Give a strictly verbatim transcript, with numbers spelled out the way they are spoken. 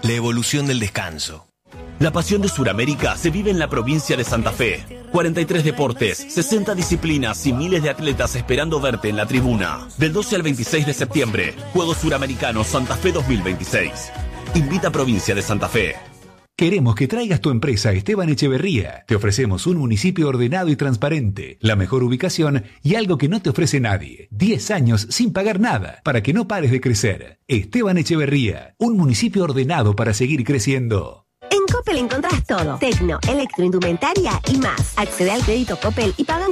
la evolución del descanso. La pasión de Sudamérica se vive en la provincia de Santa Fe. cuarenta y tres deportes, sesenta disciplinas y miles de atletas esperando verte en la tribuna. Del doce al veintiséis de septiembre, Juegos Suramericanos Santa Fe dos mil veintiséis. Invita a Provincia de Santa Fe. Queremos que traigas tu empresa a Esteban Echeverría. Te ofrecemos un municipio ordenado y transparente, la mejor ubicación y algo que no te ofrece nadie. diez años sin pagar nada para que no pares de crecer. Esteban Echeverría, un municipio ordenado para seguir creciendo. En Coppel encontrás todo. Tecno, electroindumentaria y más. Accede al crédito Coppel y paga